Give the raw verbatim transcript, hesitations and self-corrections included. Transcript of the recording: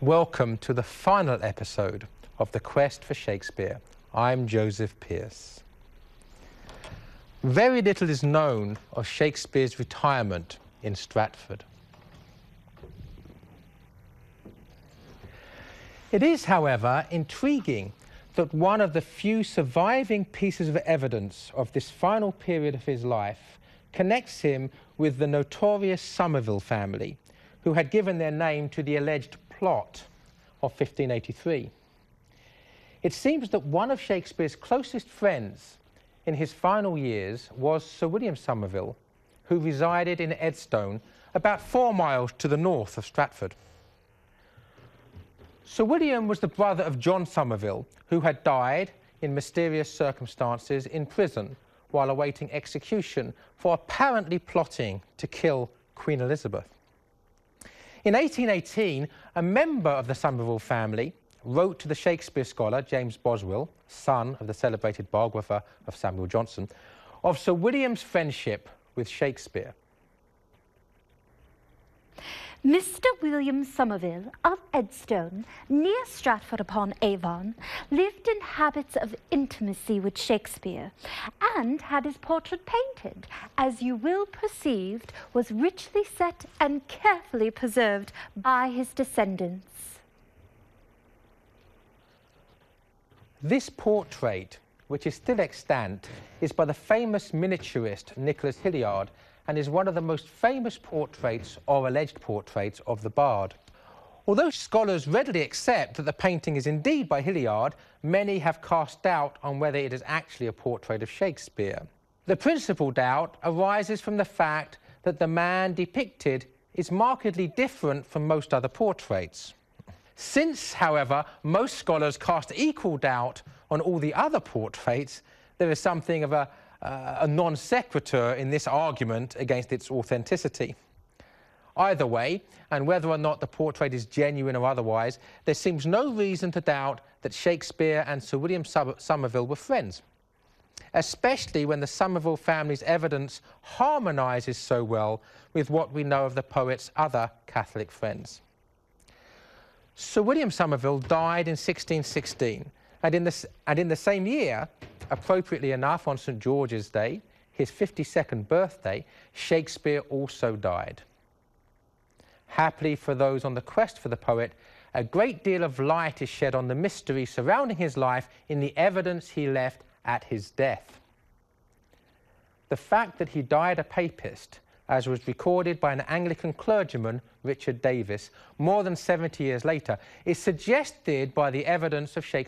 Welcome to the final episode of The Quest for Shakespeare. I'm Joseph Pearce. Very little is known of Shakespeare's retirement in Stratford. It is, however, intriguing that one of the few surviving pieces of evidence of this final period of his life connects him with the notorious Somerville family, who had given their name to the alleged plot of fifteen eighty-three. It seems that one of Shakespeare's closest friends in his final years was Sir William Somerville, who resided in Edstone, about four miles to the north of Stratford. Sir William was the brother of John Somerville, who had died in mysterious circumstances in prison while awaiting execution for apparently plotting to kill Queen Elizabeth. In eighteen eighteen, a member of the Somerville family wrote to the Shakespeare scholar James Boswell, son of the celebrated biographer of Samuel Johnson, of Sir William's friendship with Shakespeare. Mister William Somerville of Edstone, near Stratford-upon-Avon, lived in habits of intimacy with Shakespeare and had his portrait painted, as you will perceive, was richly set and carefully preserved by his descendants. This portrait, which is still extant, is by the famous miniaturist Nicholas Hilliard, and is one of the most famous portraits or alleged portraits of the bard. Although scholars readily accept that the painting is indeed by Hilliard, many have cast doubt on whether it is actually a portrait of Shakespeare. The principal doubt arises from the fact that the man depicted is markedly different from most other portraits. Since, however, most scholars cast equal doubt on all the other portraits, there is something of a Uh, a non sequitur in this argument against its authenticity. Either way, and whether or not the portrait is genuine or otherwise, there seems no reason to doubt that Shakespeare and Sir William Somerville were friends, especially when the Somerville family's evidence harmonises so well with what we know of the poet's other Catholic friends. Sir William Somerville died in sixteen sixteen, and in the, and in the same year, appropriately enough, on St George's Day, his fifty-second birthday, Shakespeare also died. Happily for those on the quest for the poet, a great deal of light is shed on the mystery surrounding his life in the evidence he left at his death. The fact that he died a papist, as was recorded by an Anglican clergyman, Richard Davis, more than seventy years later, is suggested by the evidence of Shakespeare